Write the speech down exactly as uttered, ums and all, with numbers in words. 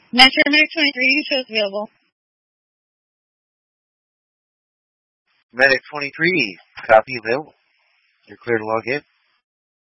Metro Medic twenty-three, you shows available. Medic twenty-three, copy available. You're clear to log in.